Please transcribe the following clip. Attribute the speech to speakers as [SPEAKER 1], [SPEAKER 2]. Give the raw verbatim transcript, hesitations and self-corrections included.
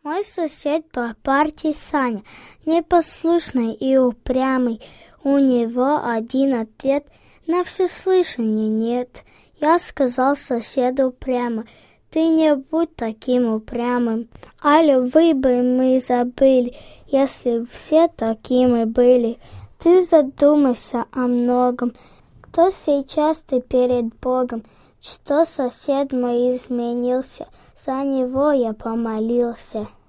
[SPEAKER 1] Мой сосед по партии Саня, непослушный и упрямый. У него один ответ на всеслышание нет. Я сказал соседу прямо: ты не будь таким упрямым. А любви бы мы забыли, если б все такими были. Ты задумайся о многом. Кто сейчас ты перед Богом? Что сосед мой изменился, за него я помолился.